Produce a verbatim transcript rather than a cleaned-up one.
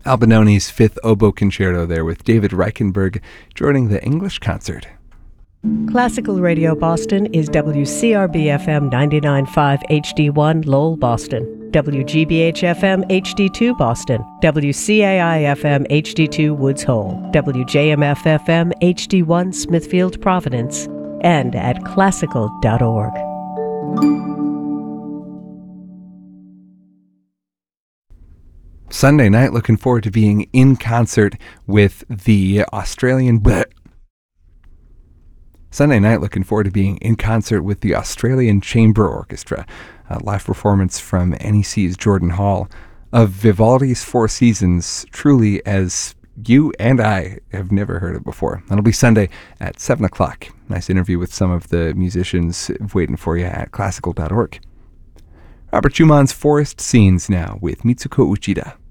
Albinoni's Fifth Oboe Concerto there with David Reichenberg joining the English concert. Classical Radio Boston is W C R B F M ninety-nine point five H D one Lowell, Boston, W G B H F M H D two Boston, W C A I F M H D two Woods Hole, W J M F F M H D one Smithfield, Providence, and at classical dot org. Sunday night, looking forward to being in concert with the Australian... Bleh. Sunday night, looking forward to being in concert with the Australian Chamber Orchestra. A live performance from N E C's Jordan Hall of Vivaldi's Four Seasons, truly as you and I have never heard it before. That'll be Sunday at seven o'clock. Nice interview with some of the musicians waiting for you at classical dot org. Robert Schumann's Forest Scenes now with Mitsuko Uchida.